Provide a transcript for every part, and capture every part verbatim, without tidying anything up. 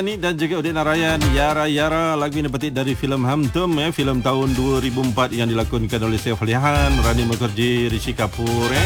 Ni dan juga Udin Narayan, Yara Yara, lagu ini petik dari filem Hamtum, eh, filem tahun dua ribu empat yang dilakonkan oleh Saif Ali Khan, Rani Mukherjee, Rishi Kapoor, eh.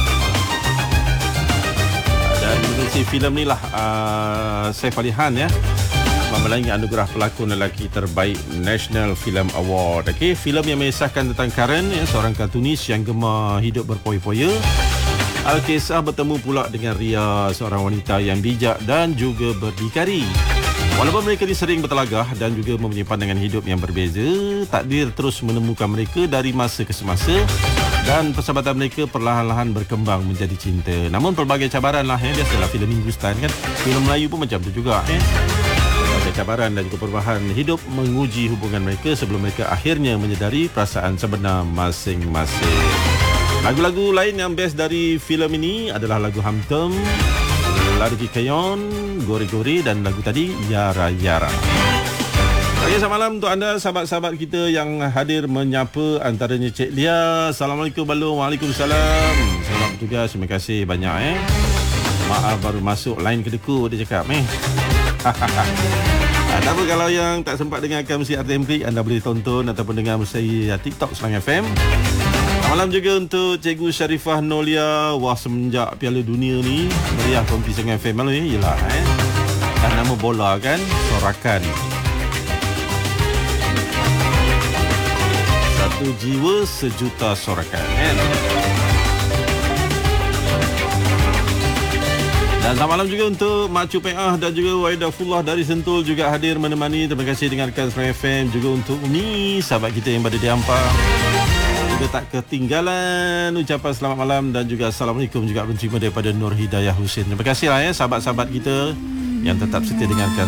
Dan si filem ni lah uh, Saif Ali Khan ya memenangi anugerah pelakon lelaki terbaik National Film Award. Okey, filem yang mengisahkan tentang Karen, ya, seorang kartunis yang gemar hidup berpoya-poya. Alkisah bertemu pula dengan Ria, seorang wanita yang bijak dan juga berdikari. Walaupun mereka ni sering bertelagah dan juga mempunyai pandangan hidup yang berbeza, takdir terus menemukan mereka dari masa ke semasa dan persahabatan mereka perlahan-lahan berkembang menjadi cinta. Namun pelbagai cabaran lah, ya, biasalah filem Hindustan kan. Filem Melayu pun macam tu juga, eh. Pelbagai cabaran dan juga perubahan hidup menguji hubungan mereka sebelum mereka akhirnya menyedari perasaan sebenar masing-masing. Lagu-lagu lain yang best dari filem ini adalah lagu Hamtum, Ladki Kayon, Gori-Gori dan lagu tadi Yara Yara. Okay, selamat malam untuk anda sahabat-sahabat kita yang hadir menyapa, antaranya Cik Lia. Assalamualaikum Balung. Waalaikumsalam. Selamat bertugas. Terima kasih banyak, eh. Maaf baru masuk line kedeku dia cakap, eh. Tak apa, kalau yang tak sempat dengarkan mesti R T M Klik, anda boleh tonton ataupun dengar mesti TikTok Selang F M. Malam juga untuk Cikgu Sharifah Nolia. Wah, semenjak Piala Dunia ni meriah kompetisi Selang F M malu, eh. Yelah, eh. Dan nama bola kan, sorakan. Satu jiwa sejuta sorakan, kan. Dan selamat malam juga untuk Mak Cupeah dan juga Waidah Fullah dari Sentul juga hadir menemani. Terima kasih dengarkan Selang F M. Juga untuk Umi, sahabat kita yang berada di Ampang, juga tak ketinggalan ucapan selamat malam dan juga Assalamualaikum juga menerima daripada Nur Hidayah Husin. Terima kasih lah, ya, sahabat-sahabat kita yang tetap setia dengarkan